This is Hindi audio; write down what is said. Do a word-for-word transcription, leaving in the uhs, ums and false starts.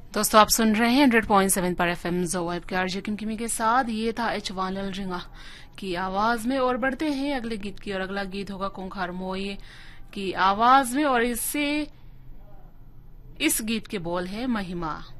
दोस्तों आप सुन रहे हैं हंड्रेड पॉइंट सेवन पर एफएम ज़ोवाइब के आरजे किमकिमी के साथ। ये था एच वानल रिंगा की आवाज में। और बढ़ते हैं अगले गीत की, और अगला गीत होगा कुंखार मोये की आवाज में, और इससे इस गीत के बोल है महिमा।